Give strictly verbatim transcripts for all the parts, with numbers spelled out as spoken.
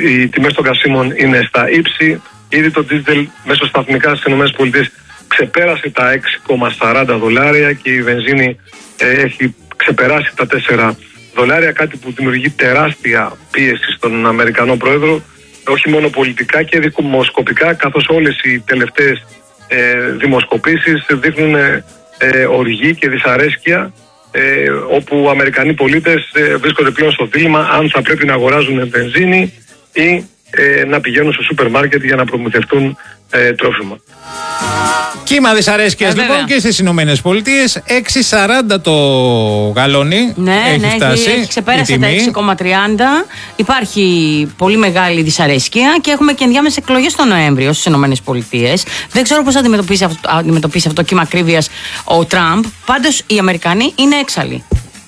οι τιμές των καυσίμων είναι στα ύψη. Ήδη το ντίζελ μέσω σταθμικά στις ΗΠΑ ξεπέρασε τα έξι κόμμα σαράντα δολάρια και η βενζίνη ε, έχει ξεπεράσει τα τέσσερα δολάρια, κάτι που δημιουργεί τεράστια πίεση στον Αμερικανό πρόεδρο, όχι μόνο πολιτικά και δημοσκοπικά, καθώς όλες οι τελευταίες ε, δημοσκοπήσεις δείχνουν ε, ε, οργή και δυσαρέσκεια, ε, όπου οι Αμερικανοί πολίτες ε, βρίσκονται πλέον στο δίλημμα αν θα πρέπει να αγοράζουν βενζίνη ή ε, να πηγαίνουν στο σούπερ μάρκετ για να προμηθευτούν ε, τρόφιμα. Κύμα δυσαρέσκειας ε, λοιπόν και στις Ηνωμένες Πολιτείες. έξι σαράντα το γαλόνι. Ναι, έχει ναι, φτάσει. Έχει ξεπέρασε τα έξι κόμμα τριάντα. Υπάρχει πολύ μεγάλη δυσαρέσκεια και έχουμε και ενδιάμεσες εκλογές τον Νοέμβριο στις Ηνωμένες Πολιτείες. Δεν ξέρω πώς θα αντιμετωπίσει αυτό, αντιμετωπίσει αυτό το κύμα ακρίβειας ο Τραμπ. Πάντως οι Αμερικανοί είναι έξαλλοι.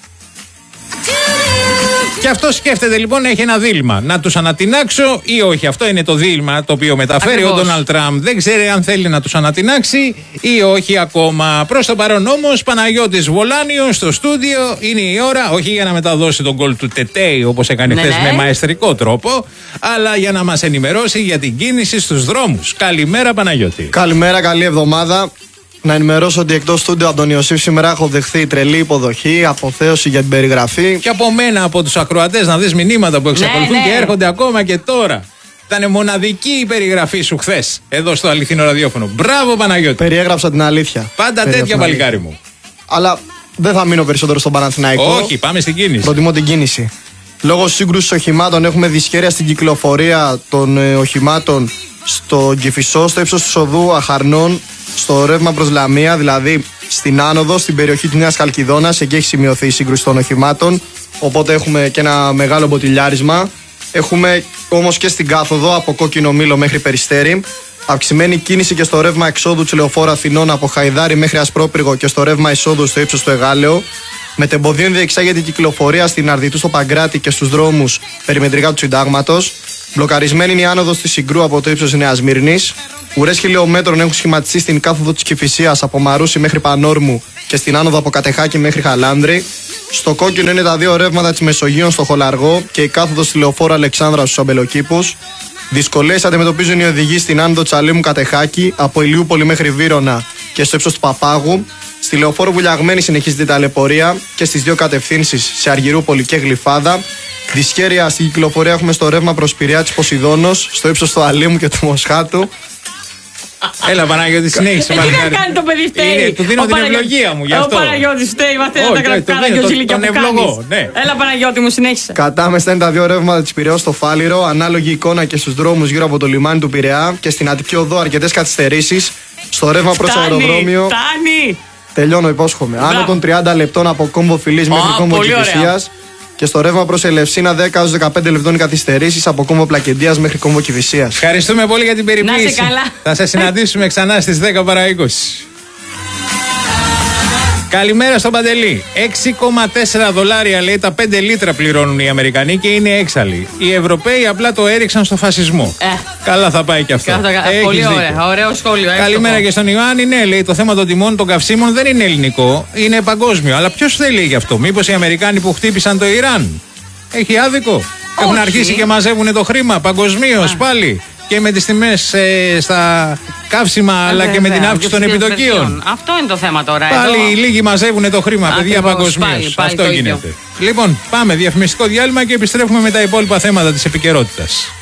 Και αυτό σκέφτεται λοιπόν, έχει ένα δίλημμα. Να τους ανατινάξω ή όχι. Αυτό είναι το δίλημμα το οποίο μεταφέρει Ακριβώς. ο Ντόναλντ Τραμπ. Δεν ξέρει αν θέλει να τους ανατινάξει ή όχι ακόμα. Προς το παρόν όμως, Παναγιώτης Βολάνιος στο στούντιο. Είναι η ώρα, όχι για να μεταδώσει τον γκολ του Τετέι όπως έκανε ναι, χθες ναι. με μαεστρικό τρόπο, αλλά για να μας ενημερώσει για την κίνηση στους δρόμους. Καλημέρα Παναγιώτη. Καλημέρα, καλή εβδομάδα. Να ενημερώσω ότι εκτός στούντιο από τον Ιωσήφ σήμερα έχω δεχθεί τρελή υποδοχή, αποθέωση για την περιγραφή. Και από μένα, από τους ακροατές, να δεις μηνύματα που εξακολουθούν ναι, ναι. και έρχονται ακόμα και τώρα. Ήταν μοναδική η περιγραφή σου χθες εδώ στο αληθινό ραδιόφωνο. Μπράβο Παναγιώτη. Περιέγραψα την αλήθεια. Πάντα τέτοια παλικάρι μου. Αλλά δεν θα μείνω περισσότερο στον Παναθηναϊκό. Όχι, πάμε στην κίνηση. Προτιμώ την κίνηση. Λόγω σύγκρουσης οχημάτων έχουμε δυσχέρεια στην κυκλοφορία των ε, οχημάτων στο Κηφισό, στο ύψος του οδού Αχαρνών, στο ρεύμα προς Λαμία, δηλαδή στην άνοδο, στην περιοχή της Νέας Χαλκιδόνας. Εκεί έχει σημειωθεί η σύγκρουση των οχημάτων. Οπότε έχουμε και ένα μεγάλο μποτιλιάρισμα. Έχουμε όμως και στην κάθοδο από Κόκκινο Μήλο μέχρι Περιστέρι. Αυξημένη κίνηση και στο ρεύμα εξόδου της Λεωφόρου Αθηνών από Χαϊδάρι μέχρι Ασπρόπυργο και στο ρεύμα εισόδου στο ύψος του Εγάλεο. Μετεμποδίων διεξάγεται η κυκλοφορία στην Αρδιτού στο Παγκράτη και στους δρόμους περιμετρικά του Συντάγματος. Μπλοκαρισμένη είναι η άνοδος της Συγκρού από το ύψος της Νέας Μύρνης. Ουρές χιλιόμετρων έχουν σχηματιστεί στην κάθοδο της Κηφισίας από Μαρούσι μέχρι Πανόρμου και στην άνοδο από Κατεχάκη μέχρι Χαλάνδρη. Στο κόκκινο είναι τα δύο ρεύματα της Μεσογείων στο Χολαργό και η κάθοδος στη Λεωφόρο Αλεξάνδρα στους Αμπελοκήπους. Δυσκολίες αντιμετωπίζουν οι οδηγοί στην άνοδο Τσαλίμου Κατεχάκη από Ηλιούπολη μέχρι Βύρωνα και στο ύψος του Παπάγου. Στη Λεωφόρο Βουλιαγμένη συνεχίζεται η ταλαιπωρία και στις δύο κατευθύνσεις σε Αργυρούπολη και Γλυφάδα. Δυσχέρεια στην κυκλοφορία έχουμε στο ρεύμα προς Πειραιά της Ποσειδώνος, στο ύψος του Αλίμου και του Μοσχάτου. Έλα Παναγιώτη, συνέχισε. Τι να κάνει το παιδί φταίει. Του δίνω την ευλογία μου γι' αυτό. Ο Παναγιώτης φταίει, μαθαίνει τα γραφικά και ο Ζηλικιά που κάνεις. Έλα Παναγιώτη μου, συνέχισε. Κατάμεστα είναι τα δύο ρεύματα της Πειραιώς στο Φάληρο, ανάλογη εικόνα και στους δρόμους γύρω από το λιμάνι του Πειραιά και στην Αττική Οδό αρκετές καθυστερήσεις. Στο ρεύμα προς αεροδρόμιο. Φτάνει! Τελειώνω, υπόσχομαι. Άνω των τριάντα λεπτών από Κόμβο Φιλής μέχρι Κόμβο Κηφισίας. Και στο ρεύμα προς Ελευσίνα δέκα έως δεκαπέντε λεπτών οι καθυστερήσεις από Κόμβο Πλακεντίας μέχρι Κόμβο Κηφισίας. Ευχαριστούμε πολύ για την περιποίηση. Να είσαι καλά. Θα σε συναντήσουμε ξανά στις δέκα παρά είκοσι. Καλημέρα στον Παντελή. έξι κόμμα τέσσερα δολάρια λέει τα πέντε λίτρα πληρώνουν οι Αμερικανοί και είναι έξαλλοι. Οι Ευρωπαίοι απλά το έριξαν στο φασισμό. Ε. Καλά θα πάει και αυτό. Καλά, πολύ ωραία. Ωραίο σχόλιο. Καλημέρα και στον Ιωάννη. Ναι, λέει το θέμα των τιμών των καυσίμων δεν είναι ελληνικό, είναι παγκόσμιο. Αλλά ποιος θέλει γι' αυτό? Μήπως οι Αμερικάνοι που χτύπησαν το Ιράν? Έχει άδικο? Όχι. Έχουν αρχίσει και μαζεύουν το χρήμα παγκοσμίως πάλι. Και με τις τιμές ε, στα καύσιμα, ε, αλλά βέβαια, και με την αύξηση των επιτοκίων. Αυτό είναι το θέμα τώρα. Πάλι εδώ. Οι λίγοι μαζεύουν το χρήμα, Ακριβώς, παιδιά, παγκοσμίως. Αυτό γίνεται. Ίδιο. Λοιπόν, πάμε διαφημιστικό διάλειμμα και επιστρέφουμε με τα υπόλοιπα θέματα της επικαιρότητας.